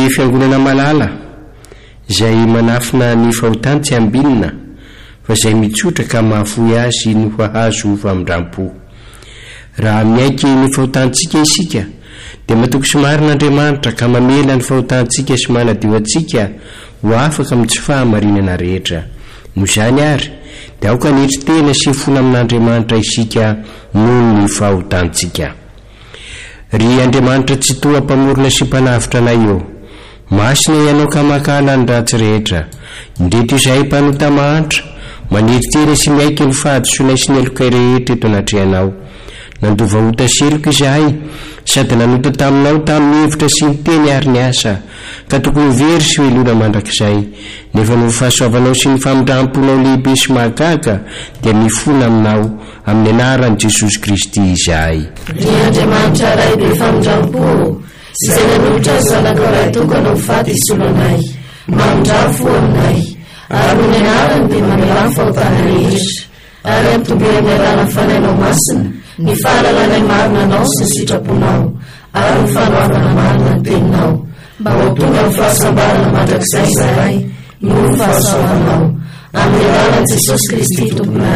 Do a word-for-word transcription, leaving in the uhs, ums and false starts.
Ny fiangonana malala izay manafina ny fahotany tsy ambinina fa izay mitsotra ka mahafoy azy no hahazo famindrampo. Raha miaiky ny fahotantsika isika dia matoky sy marin'Andriamanitra ka mamela ny fahotantsika sy manadio antsika ho afaka amin'ny tsy fahamarinana rehetra. Noho izany ary dia aoka nitry tena sy fona amin'Andriamanitra isika noho ny fahotantsika. Ry Andriamanitra tsy toa mpamorona sy mpanavitra anay eo, masina ianao ka makala ny ratsy rehetra, indreto izay mpanota mahantra, maniry tena sy miaiky ny fahadisoanay sy ny alokay rehetra eto anatrehanao. Nandova ota seloka izahay sady nanota taminao tamin'ny hevitra sy ny teny ary ny asa, ka tokony very sy velona mandrakizay. Nefa no fahasoavanao sy ny famindramponao lehibe sy mahagaga dia mifona aminao amin'ny anaran'i Jesosy Kristy izahay. Ry Andriamanitra ray be famindrampo, izay nanolotra zanaka ray tokana ho faty isolonay, mamindrampo aminay, ary ny anarany dia mamela ny fahotana rehetra, ary ampitombera ny alàna fanainao masina, ny fahalalànay marina anao sy ny sitraponao, ary ny fanoavana marina ny teninao, mba ho tonga ny fahasambarana mandrakizay izahay noho ny fahasoavanao, amin'ny alànan Jesosy Kristy tomponay.